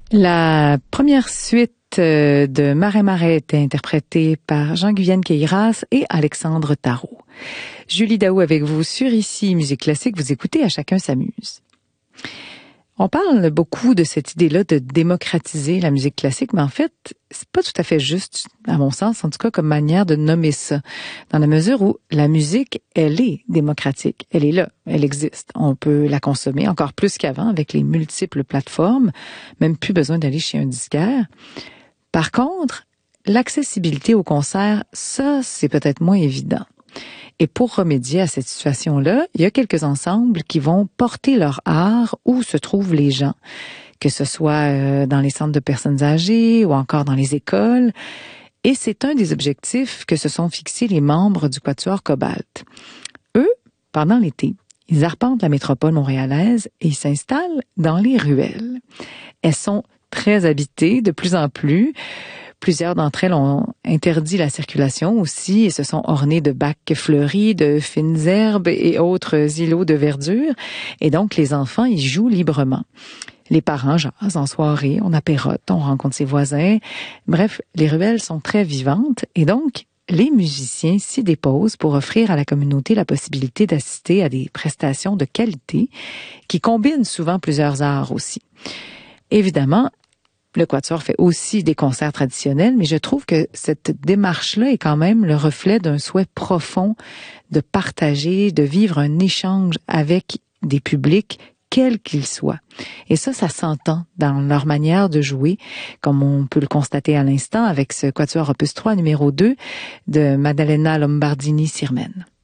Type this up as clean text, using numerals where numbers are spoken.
La première suite de Marais Marais était interprétée par Jean-Guyenne Queyras et Alexandre Tarot. Julie Daou avec vous sur Ici Musique Classique. Vous écoutez À chacun s'amuse. On parle beaucoup de cette idée-là de démocratiser la musique classique, mais en fait, c'est pas tout à fait juste, à mon sens, en tout cas comme manière de nommer ça, dans la mesure où la musique, elle est démocratique, elle est là, elle existe. On peut la consommer encore plus qu'avant avec les multiples plateformes, même plus besoin d'aller chez un disquaire. Par contre, l'accessibilité au concert, ça, c'est peut-être moins évident. Et pour remédier à cette situation-là, il y a quelques ensembles qui vont porter leur art où se trouvent les gens, que ce soit dans les centres de personnes âgées ou encore dans les écoles. Et c'est un des objectifs que se sont fixés les membres du Quatuor Cobalt. Eux, pendant l'été, ils arpentent la métropole montréalaise et ils s'installent dans les ruelles. Elles sont très habitées de plus en plus. Plusieurs d'entre elles ont interdit la circulation aussi et se sont ornées de bacs fleuris, de fines herbes et autres îlots de verdure. Et donc, les enfants y jouent librement. Les parents jasent en soirée, on apérote, on rencontre ses voisins. Bref, les ruelles sont très vivantes et donc, les musiciens s'y déposent pour offrir à la communauté la possibilité d'assister à des prestations de qualité qui combinent souvent plusieurs arts aussi. Évidemment, le Quatuor fait aussi des concerts traditionnels, mais je trouve que cette démarche-là est quand même le reflet d'un souhait profond de partager, de vivre un échange avec des publics, quels qu'ils soient. Et ça s'entend dans leur manière de jouer, comme on peut le constater à l'instant avec ce Quatuor Opus 3 numéro 2 de Maddalena Lombardini-Sirmen.